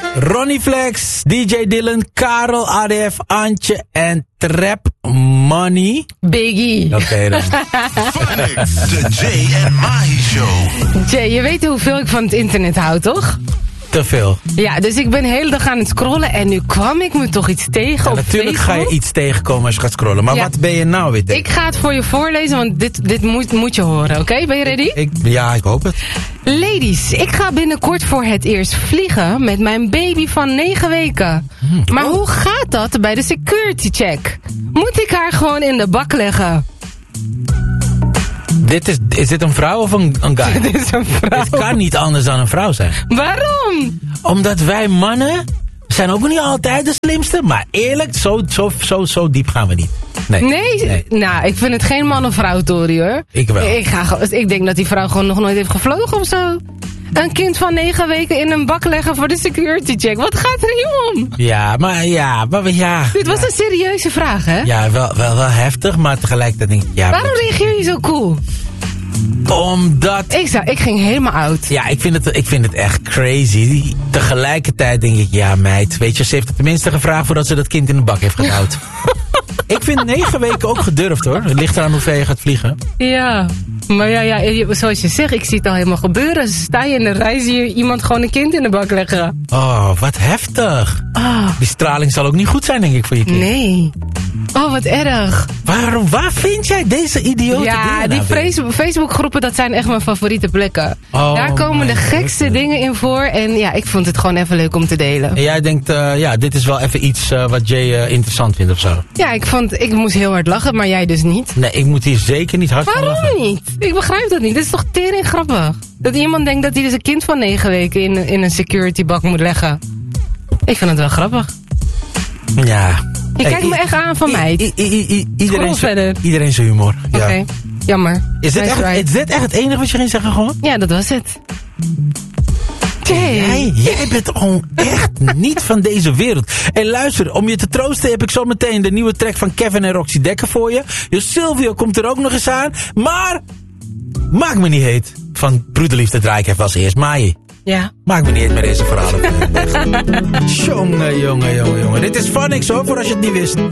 Ronnie Flex, DJ Dylan, Karel, ADF, Antje en Trap Money. Biggie. Oké, dan. Phonics, de Jay en Mahi Show. Jay, je weet hoeveel ik van het internet hou, toch? Te veel. Ja, dus ik ben de hele dag aan het scrollen en nu kwam ik me toch iets tegen Ja, op natuurlijk Facebook. ga je iets tegenkomen als je gaat scrollen. Maar Ja. wat ben je nou weer tegen? Ik ga het voor je voorlezen, want dit moet je horen, oké? Ben je ready? Ja, ik hoop het. Ladies, ik ga binnenkort voor het eerst vliegen met mijn baby van 9 weken. Maar hoe gaat dat bij de security check? Moet ik haar gewoon in de bak leggen? Is dit een vrouw of een guy? Dit is een vrouw. Dit kan niet anders dan een vrouw zijn. Waarom? Omdat wij mannen zijn ook niet altijd de slimste. Maar eerlijk, zo diep gaan we niet. Nee. Nou, ik vind het geen man-of-vrouw-tory, hoor. Ik wel. Ik denk dat die vrouw gewoon nog nooit heeft gevlogen of zo. Een kind van 9 weken in een bak leggen voor de security check. Wat gaat er hier om? Ja, maar ja. Dit was een serieuze vraag, hè? Ja, wel heftig, maar tegelijkertijd denk ik... Ja, Waarom reageer je zo cool? Omdat... Ik ging helemaal oud. Ja, ik vind het echt crazy. Tegelijkertijd denk ik, ja meid, weet je, ze heeft het tenminste gevraagd voordat ze dat kind in de bak heeft gedouwd. Ik vind 9 weken ook gedurfd, hoor. Het ligt eraan hoeveel je gaat vliegen. Ja, maar ja, zoals je zegt, ik zie het al helemaal gebeuren. Sta je in de rij, zie je iemand gewoon een kind in de bak leggen. Oh, wat heftig. Die straling zal ook niet goed zijn, denk ik, voor je kind. Nee. Oh, wat erg. Waar vind jij deze idiote Ja, dingen die nou weer? Facebookgroepen, dat zijn echt mijn favoriete plekken. Oh, daar komen de mijn gekste God. dingen in voor. En ja, ik vond het gewoon even leuk om te delen. En jij denkt, dit is wel even iets wat Jay interessant vindt of zo. Ja, ik moest heel hard lachen, maar jij dus niet. Nee, ik moet hier zeker niet hard van lachen. Waarom niet? Ik begrijp dat niet. Dat is toch tering grappig? Dat iemand denkt dat hij dus een kind van 9 weken in een security bak moet leggen. Ik vind het wel grappig. Ja. Je kijkt me echt aan van mij. Iedereen zijn humor. Ja. Oké, jammer. Is dit echt het enige wat je ging zeggen gewoon? Ja, dat was het. Jij bent gewoon echt niet van deze wereld. En luister, om je te troosten heb ik zo meteen de nieuwe track van Kevin en Roxy Dekker voor je. Dus Silvio komt er ook nog eens aan. Maar, maak me niet heet. Van Broederliefde draai ik even als eerst. Maaie. Ja. Maak me niet heet met deze verhalen. Jongen. Dit is Phonics hoor, voor als je het niet wist.